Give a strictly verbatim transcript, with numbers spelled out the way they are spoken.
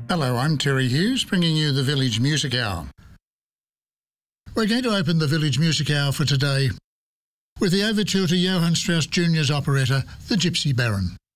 Hello, I'm Terry Hughes, bringing you the Village Music Hour. We're going to open the Village Music Hour for today with the overture to Johann Strauss Junior's operetta, The Gypsy Baron.